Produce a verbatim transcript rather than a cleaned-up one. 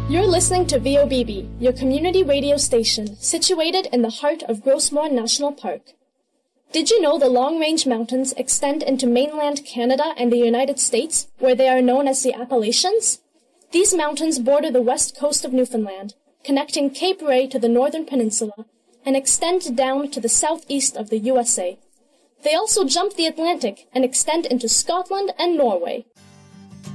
You're listening to V O B B, your community radio station, situated in the heart of Grossmore National Park. Did you know the Long-Range Mountains extend into mainland Canada and the United States, where they are known as the Appalachians? These mountains border the west coast of Newfoundland, connecting Cape Ray to the northern peninsula, and extend down to the southeast of the U S A. They also jump the Atlantic and extend into Scotland and Norway.